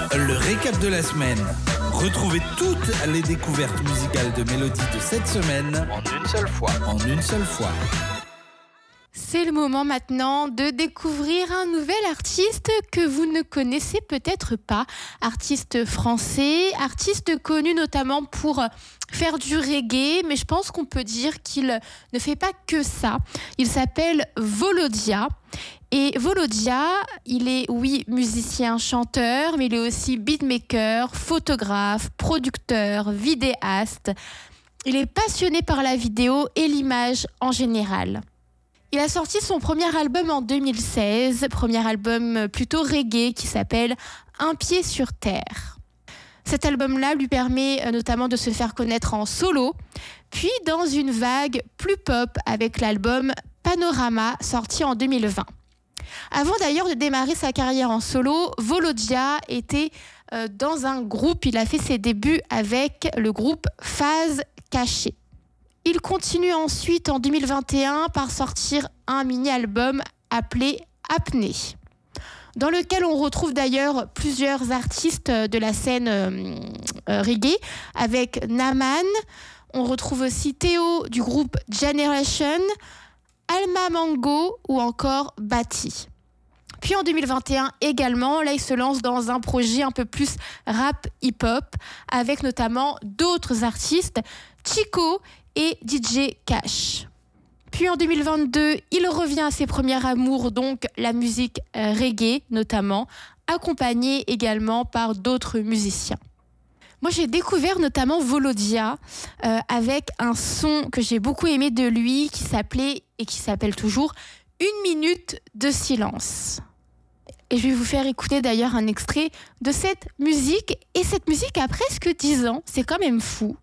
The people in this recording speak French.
Le récap de la semaine. Retrouvez toutes les découvertes musicales de Mélodie de cette semaine En une seule fois. C'est le moment maintenant de découvrir un nouvel artiste que vous ne connaissez peut-être pas. Artiste français, artiste connu notamment pour faire du reggae, mais je pense qu'on peut dire qu'il ne fait pas que ça. Il s'appelle Volodia. Et Volodia, il est, oui, musicien, chanteur, mais il est aussi beatmaker, photographe, producteur, vidéaste. Il est passionné par la vidéo et l'image en général. Il a sorti son premier album en 2016, premier album plutôt reggae qui s'appelle Un pied sur terre. Cet album-là lui permet notamment de se faire connaître en solo, puis dans une vague plus pop avec l'album Panorama sorti en 2020. Avant d'ailleurs de démarrer sa carrière en solo, Volodia était dans un groupe. Il a fait ses débuts avec le groupe Phase Cachée. Il continue ensuite en 2021 par sortir un mini-album appelé Apnée, dans lequel on retrouve d'ailleurs plusieurs artistes de la scène reggae, avec Naman. On retrouve aussi Théo du groupe Generation, Alma Mango ou encore Bati. Puis en 2021 également, là il se lance dans un projet un peu plus rap hip-hop avec notamment d'autres artistes, Chico et DJ Cash. Puis en 2022, il revient à ses premiers amours, donc la musique reggae notamment, accompagné également par d'autres musiciens. Moi, j'ai découvert notamment Volodia avec un son que j'ai beaucoup aimé de lui qui s'appelait et qui s'appelle toujours « Une minute de silence ». Et je vais vous faire écouter d'ailleurs un extrait de cette musique. Et cette musique a presque 10 ans, c'est quand même fou.